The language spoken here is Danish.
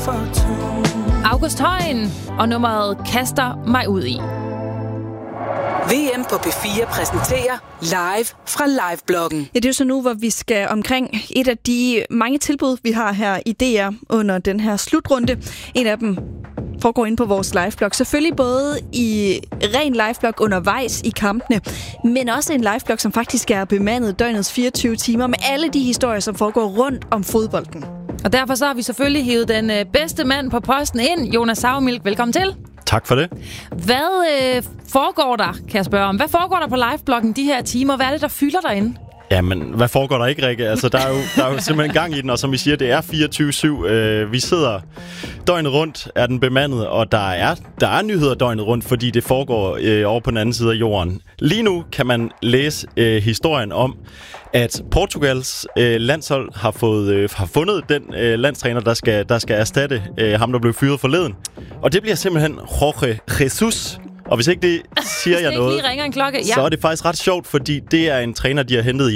for tung. August Højen og nummeret Kaster mig ud i. VM på P4 præsenterer live fra Livebloggen. Ja, det er jo så nu, hvor vi skal omkring et af de mange tilbud, vi har her i DR under den her slutrunde. En af dem foregår inde på vores liveblog. Selvfølgelig både i ren liveblog undervejs i kampene, men også en liveblog, som faktisk er bemandet døgnets 24 timer med alle de historier, som foregår rundt om fodbolden. Og derfor så har vi selvfølgelig hivet den bedste mand på posten ind. Jonas Saumilk, velkommen til. Tak for det. Hvad foregår der, kan jeg spørge om? Hvad foregår der på livebloggen de her timer? Hvad er det, der fylder derinde? Jamen, hvad foregår der ikke, Rikke? Altså, der er jo simpelthen gang i den, og som vi siger, det er 24/7. Vi sidder døgnet rundt, er den bemandet, og der er nyheder døgnet rundt, fordi det foregår over på den anden side af jorden. Lige nu kan man læse historien om, at Portugals landshold har fundet den landstræner, der skal erstatte ham, der blev fyret forleden. Og det bliver simpelthen Jorge Jesus. Og hvis ikke det siger jeg noget, ringer en klokke. Ja. så er det faktisk ret sjovt, fordi det er en træner, de har hentet